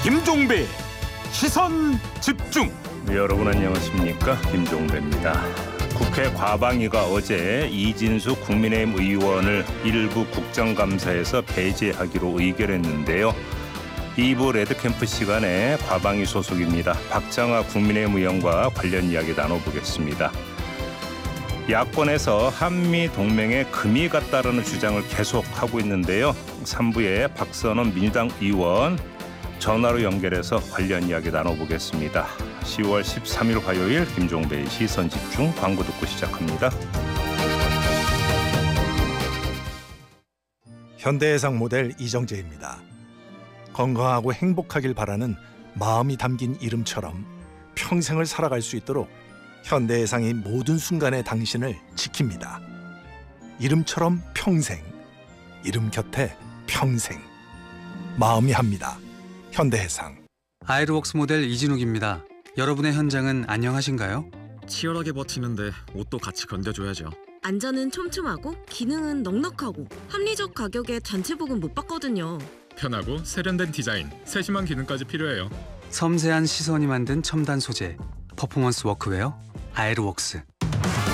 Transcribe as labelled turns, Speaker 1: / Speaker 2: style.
Speaker 1: 김종배 시선 집중.
Speaker 2: 네, 여러분 안녕하십니까, 김종배입니다. 국회 과방위가 어제 이진수 국민의힘 의원을 일부 국정감사에서 배제하기로 의결했는데요. 2부 레드캠프 시간에 과방위 소속입니다. 박장하 국민의힘 의원과 관련 이야기 나눠보겠습니다. 야권에서 한미동맹에 금이 갔다라는 주장을 계속하고 있는데요. 3부에 박선원 민주당 의원 전화로 연결해서 관련 이야기 나눠보겠습니다. 10월 13일 화요일 김종배의 시선집중, 광고 듣고 시작합니다.
Speaker 3: 현대해상 모델 이정재입니다. 건강하고 행복하길 바라는 마음이 담긴 이름처럼 평생을 살아갈 수 있도록 현대해상이 모든 순간의 당신을 지킵니다. 이름처럼 평생, 이름 곁에 평생. 마음이 합니다. 현대해상.
Speaker 4: 아이르웍스 모델 이진욱입니다. 여러분의 현장은 안녕하신가요?
Speaker 5: 치열하게 버티는데 옷도 같이 건져줘야죠.
Speaker 6: 안전은 촘촘하고 기능은 넉넉하고 합리적 가격에 단체복은 못 받거든요.
Speaker 5: 편하고 세련된 디자인, 세심한 기능까지 필요해요.
Speaker 4: 섬세한 시선이 만든 첨단 소재, 퍼포먼스 워크웨어 아이르웍스.